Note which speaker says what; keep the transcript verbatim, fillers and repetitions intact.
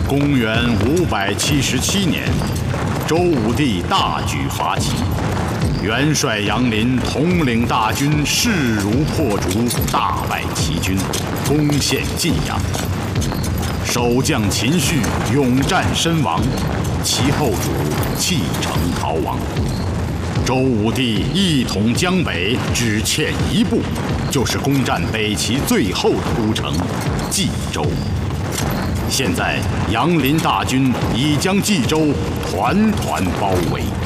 Speaker 1: 公元五百七十七年，周武帝大举伐齐，元帅杨林统领大军势如破竹，大败齐军，攻陷晋阳。守将秦绪勇战身亡，其后主弃城逃亡。周武帝一统江北，只欠一步，就是攻占北齐最后的都城冀州。现在杨林大军已将冀州团团包围。